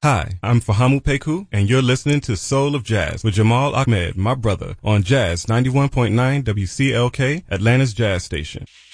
Hi, I'm Fahamu Peku, and you're listening to Soul of Jazz with Jamal Ahmed, my brother, on Jazz 91.9 WCLK, Atlanta's Jazz Station.